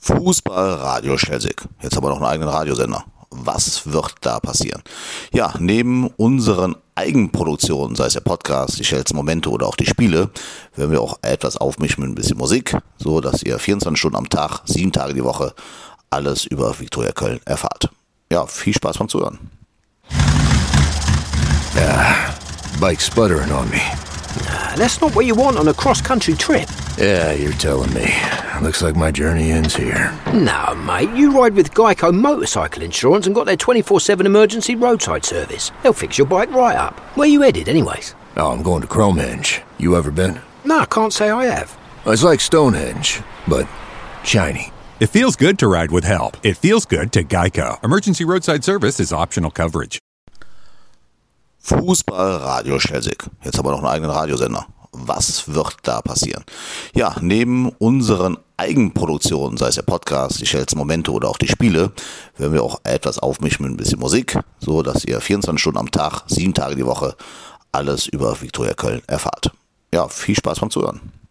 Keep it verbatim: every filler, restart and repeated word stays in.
Fußball Radio Schelsig. Jetzt haben wir noch einen eigenen Radiosender. Was wird da passieren? Ja, neben unseren Eigenproduktionen, sei es der Podcast, die Schells Momente oder auch die Spiele, werden wir auch etwas aufmischen mit ein bisschen Musik, so dass ihr vierundzwanzig Stunden am Tag, sieben Tage die Woche alles über Viktoria Köln erfahrt. Ja, viel Spaß beim Zuhören. Ah, bike's sputtering on me. Nah, that's not what you want on a cross-country trip. Yeah, you're telling me. Looks like my journey ends here. No, mate, you ride with Geico Motorcycle Insurance and got their twenty-four seven emergency roadside service. They'll fix your bike right up. Where you headed, anyways? Oh, I'm going to Cromehenge. You ever been? No, I can't say I have. It's like Stonehenge, but shiny. It feels good to ride with help. It feels good to Geico. Emergency roadside service is optional coverage. Fußball Radio Schelsig. Jetzt haben wir noch einen eigenen Radiosender. Was wird da passieren? Ja, neben unseren Eigenproduktionen, sei es der Podcast, die Schells Momente oder auch die Spiele, werden wir auch etwas aufmischen mit ein bisschen Musik, so dass ihr vierundzwanzig Stunden am Tag, sieben Tage die Woche alles über Viktoria Köln erfahrt. Ja, viel Spaß beim Zuhören.